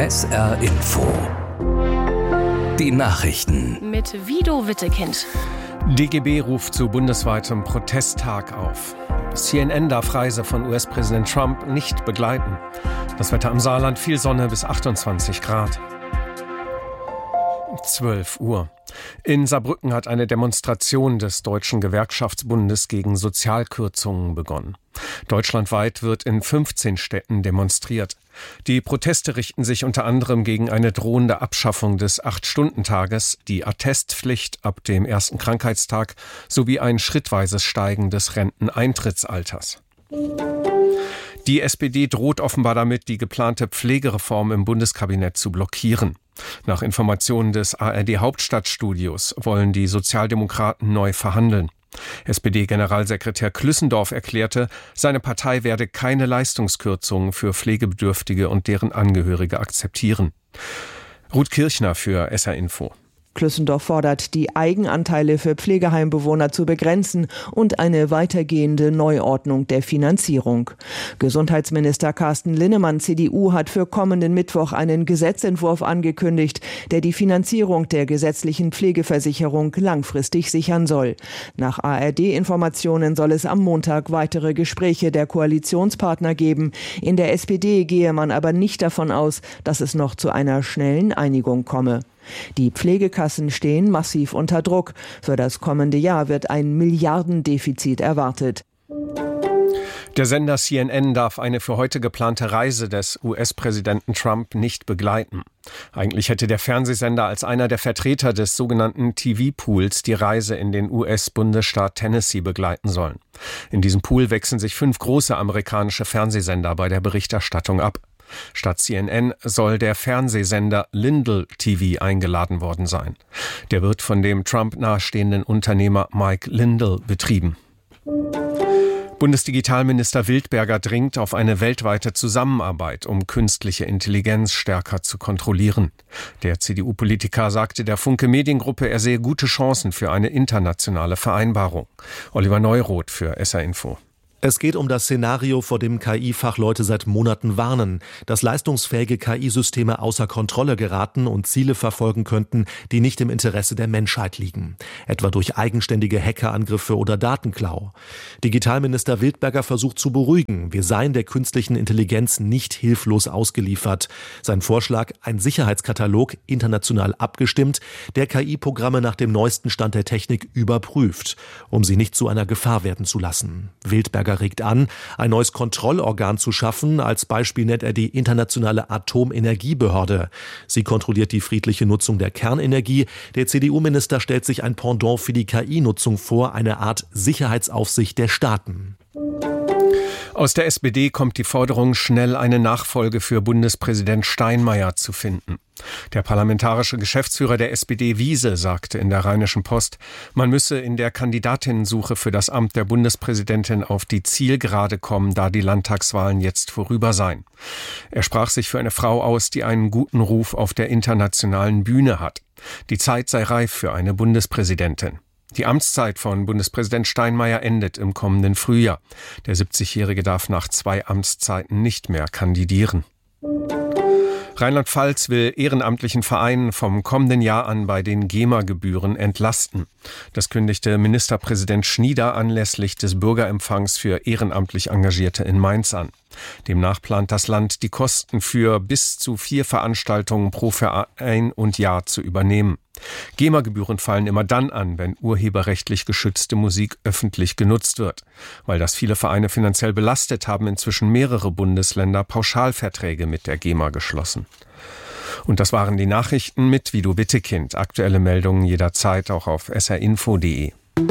SR Info. Die Nachrichten. Mit Vido Wittekind. DGB ruft zu bundesweitem Protesttag auf. CNN darf Reise von US-Präsident Trump nicht begleiten. Das Wetter am Saarland: viel Sonne bis 28 Grad. 12 Uhr. In Saarbrücken hat eine Demonstration des Deutschen Gewerkschaftsbundes gegen Sozialkürzungen begonnen. Deutschlandweit wird in 15 Städten demonstriert. Die Proteste richten sich unter anderem gegen eine drohende Abschaffung des 8-Stunden-Tages, die Attestpflicht ab dem ersten Krankheitstag sowie ein schrittweises Steigen des Renteneintrittsalters. Die SPD droht offenbar damit, die geplante Pflegereform im Bundeskabinett zu blockieren. Nach Informationen des ARD-Hauptstadtstudios wollen die Sozialdemokraten neu verhandeln. SPD-Generalsekretär Klüssendorf erklärte, seine Partei werde keine Leistungskürzungen für Pflegebedürftige und deren Angehörige akzeptieren. Ruth Kirchner für SR Info. Klüssendorf fordert, die Eigenanteile für Pflegeheimbewohner zu begrenzen und eine weitergehende Neuordnung der Finanzierung. Gesundheitsminister Carsten Linnemann, CDU, hat für kommenden Mittwoch einen Gesetzentwurf angekündigt, der die Finanzierung der gesetzlichen Pflegeversicherung langfristig sichern soll. Nach ARD-Informationen soll es am Montag weitere Gespräche der Koalitionspartner geben. In der SPD gehe man aber nicht davon aus, dass es noch zu einer schnellen Einigung komme. Die Pflegekassen stehen massiv unter Druck. Für das kommende Jahr wird ein Milliardendefizit erwartet. Der Sender CNN darf eine für heute geplante Reise des US-Präsidenten Trump nicht begleiten. Eigentlich hätte der Fernsehsender als einer der Vertreter des sogenannten TV-Pools die Reise in den US-Bundesstaat Tennessee begleiten sollen. In diesem Pool wechseln sich 5 große amerikanische Fernsehsender bei der Berichterstattung ab. Statt CNN soll der Fernsehsender Lindell TV eingeladen worden sein. Der wird von dem Trump nahestehenden Unternehmer Mike Lindell betrieben. Bundesdigitalminister Wildberger dringt auf eine weltweite Zusammenarbeit, um künstliche Intelligenz stärker zu kontrollieren. Der CDU-Politiker sagte der Funke Mediengruppe, er sehe gute Chancen für eine internationale Vereinbarung. Oliver Neuroth für SR Info. Es geht um das Szenario, vor dem KI-Fachleute seit Monaten warnen, dass leistungsfähige KI-Systeme außer Kontrolle geraten und Ziele verfolgen könnten, die nicht im Interesse der Menschheit liegen. Etwa durch eigenständige Hackerangriffe oder Datenklau. Digitalminister Wildberger versucht zu beruhigen, wir seien der künstlichen Intelligenz nicht hilflos ausgeliefert. Sein Vorschlag: ein Sicherheitskatalog, international abgestimmt, der KI-Programme nach dem neuesten Stand der Technik überprüft, um sie nicht zu einer Gefahr werden zu lassen. Wildberger regt an, ein neues Kontrollorgan zu schaffen. Als Beispiel nennt er die Internationale Atomenergiebehörde. Sie kontrolliert die friedliche Nutzung der Kernenergie. Der CDU-Minister stellt sich ein Pendant für die KI-Nutzung vor, eine Art Sicherheitsaufsicht der Staaten. Aus der SPD kommt die Forderung, schnell eine Nachfolge für Bundespräsident Steinmeier zu finden. Der parlamentarische Geschäftsführer der SPD, Wiese, sagte in der Rheinischen Post, man müsse in der Kandidatinnensuche für das Amt der Bundespräsidentin auf die Zielgerade kommen, da die Landtagswahlen jetzt vorüber seien. Er sprach sich für eine Frau aus, die einen guten Ruf auf der internationalen Bühne hat. Die Zeit sei reif für eine Bundespräsidentin. Die Amtszeit von Bundespräsident Steinmeier endet im kommenden Frühjahr. Der 70-Jährige darf nach 2 Amtszeiten nicht mehr kandidieren. Rheinland-Pfalz will ehrenamtlichen Vereinen vom kommenden Jahr an bei den GEMA-Gebühren entlasten. Das kündigte Ministerpräsident Schnieder anlässlich des Bürgerempfangs für ehrenamtlich Engagierte in Mainz an. Demnach plant das Land, die Kosten für bis zu 4 Veranstaltungen pro Verein und Jahr zu übernehmen. GEMA-Gebühren fallen immer dann an, wenn urheberrechtlich geschützte Musik öffentlich genutzt wird. Weil das viele Vereine finanziell belastet, haben inzwischen mehrere Bundesländer Pauschalverträge mit der GEMA geschlossen. Und das waren die Nachrichten mit Vido Wittekind. Aktuelle Meldungen jederzeit auch auf srinfo.de.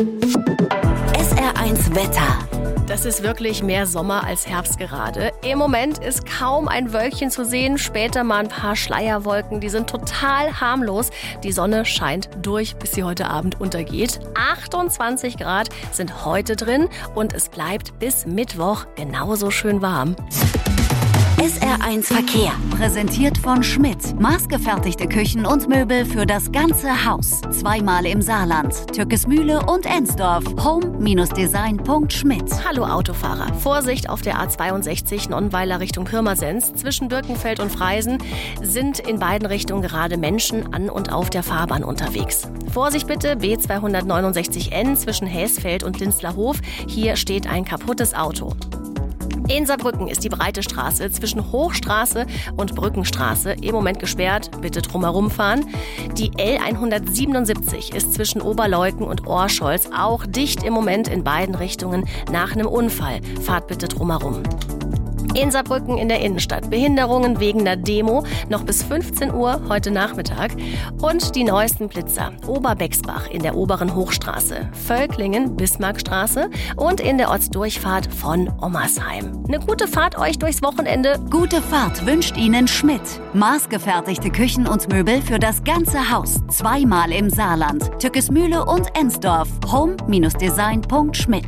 SR1 Wetter. Das ist wirklich mehr Sommer als Herbst gerade. Im Moment ist kaum ein Wölkchen zu sehen, später mal ein paar Schleierwolken, die sind total harmlos. Die Sonne scheint durch, bis sie heute Abend untergeht. 28 Grad sind heute drin und es bleibt bis Mittwoch genauso schön warm. SR1 Verkehr, präsentiert von Schmidt. Maßgefertigte Küchen und Möbel für das ganze Haus. Zweimal im Saarland, Türkesmühle und Ensdorf. Home-design.schmidt. Hallo Autofahrer. Vorsicht auf der A62 Nonnweiler Richtung Pirmasens. Zwischen Birkenfeld und Freisen sind in beiden Richtungen gerade Menschen an und auf der Fahrbahn unterwegs. Vorsicht bitte, B269N zwischen Häsfeld und Linzlerhof. Hier steht ein kaputtes Auto. In Saarbrücken ist die breite Straße zwischen Hochstraße und Brückenstraße im Moment gesperrt. Bitte drumherum fahren. Die L177 ist zwischen Oberleuken und Orscholz auch dicht im Moment in beiden Richtungen nach einem Unfall. Fahrt bitte drumherum. In Saarbrücken in der Innenstadt Behinderungen wegen einer Demo noch bis 15 Uhr heute Nachmittag. Und die neuesten Blitzer. Oberbexbach in der oberen Hochstraße, Völklingen, Bismarckstraße und in der Ortsdurchfahrt von Ommersheim. Eine gute Fahrt euch durchs Wochenende. Gute Fahrt wünscht Ihnen Schmidt. Maßgefertigte Küchen und Möbel für das ganze Haus. Zweimal im Saarland, Türkesmühle und Ensdorf. Home-design.schmidt.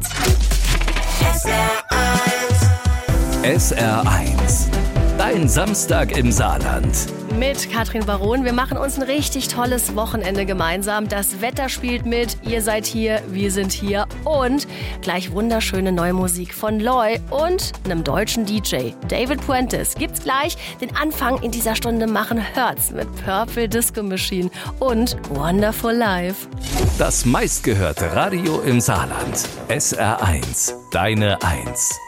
SR1. Dein Samstag im Saarland. Mit Katrin Baron. Wir machen uns ein richtig tolles Wochenende gemeinsam. Das Wetter spielt mit. Ihr seid hier, wir sind hier. Und gleich wunderschöne neue Musik von Loy und einem deutschen DJ. David Puentes gibt's gleich. Den Anfang in dieser Stunde machen Hurts mit Purple Disco Machine und Wonderful Life. Das meistgehörte Radio im Saarland. SR1. Deine 1.